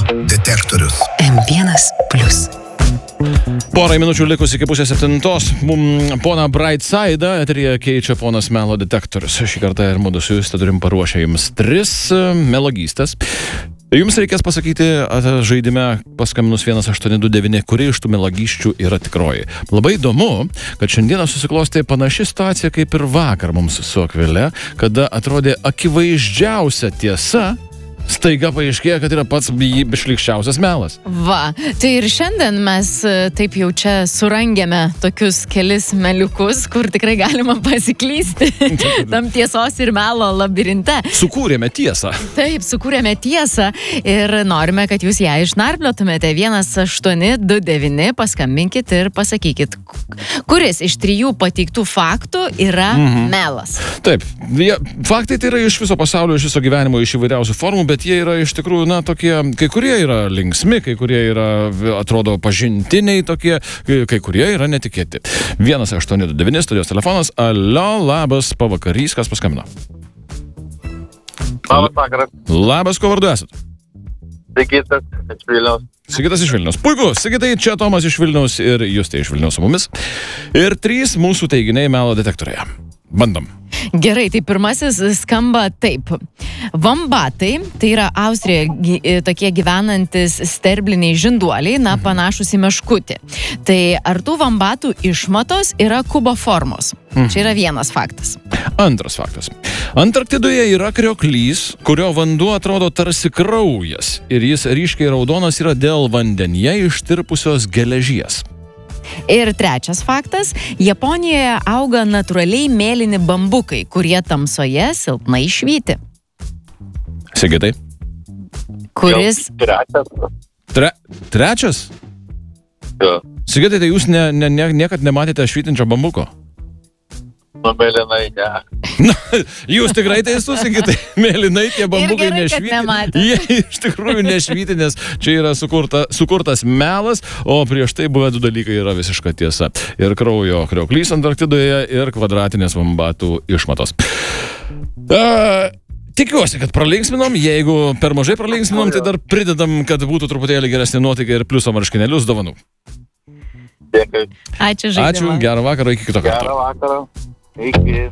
Detektorius. M1+. Porą minučių likus iki 6:30. Pona Brightside eteryje keičia ponas Melo detektorius. Šį kartą ir mūdu su jūs turim paruošę jums 3 melagystės. Jums reikės pasakyti žaidime paskambinus 1829, kuri iš tų melagysčių yra tikroji. Labai įdomu, kad šiandieną susiklostė panaši situacija kaip ir vakar mums su Akvile, kada atrodė akivaizdžiausia tiesa, staiga paaiškėjo, kad yra pats šlykščiausias melas. Va, tai ir šiandien mes taip jau čia surangėme tokius kelis meliukus, kur tikrai galima pasiklysti tam tiesos ir melo labirinte. Sukūrėme tiesą. Taip, sukūrėme tiesą ir norime, kad jūs ją išnarpliotumėte. 1829, paskambinkit ir pasakykit, kuris iš 3 pateiktų faktų yra melas. Taip, faktai tai yra iš viso pasaulio, iš viso gyvenimo, iš įvairiausių formų, bet jie yra iš tikrųjų, tokie, kai kurie yra linksmi, kai kurie yra, atrodo, pažintiniai tokie, kai kurie yra netikėti. 1829, studijos telefonas. Alio, labas pavakarys, kas paskambino? Labas vakaras. Labas, kuo vardu esat? Sigitas iš Vilniaus. Sigitas iš Vilniaus. Puiku, Sigitai, čia Tomas iš Vilniaus ir Justė iš Vilniaus su mumis. Ir 3 mūsų teiginiai melo detektorėje. Bandom. Gerai, tai pirmasis skamba taip. Vambatai, tai yra Austrijoje tokie gyvenantis sterbliniai žinduoliai, panašus į meškutį. Tai ar tų vambatų išmatos yra kubo formos? Čia yra vienas faktas. Antras faktas. Antarktidoje yra krioklys, kurio vanduo atrodo tarsi kraujas ir jis ryškiai raudonas yra dėl vandenyje ištirpusios geležies. Ir trečias faktas. Japonijoje auga natūraliai mėlyni bambukai, kurie tamsoje silpnai švyti. Sigitai. Kuris... Trečias? Jo. Sigitai, tai jūs niekad nematėte švytinčio bambuko? Mėlynai, ne. Jūs tikrai teisus, Sigitai. Mėlynai tie bambukai nešvyti. Jie iš tikrųjų nešvyti, nes čia yra sukurtas melas, o prieš tai buvę 2 dalykai yra visiška tiesa. Ir kraujo krioklys Antarktidoje ir kvadratinės vambatų išmatos. Tikiuosi, kad pralinksminom. Jeigu per mažai pralinksminom, tai dar pridedam, kad būtų truputėlį geresnė nuotaika ir pliuso marškinėlius dovanų. Dėkui. Ačiū žaidimą. Ačiū, gerą vakarą, iki kito karto. Gerą vakarą. Iki.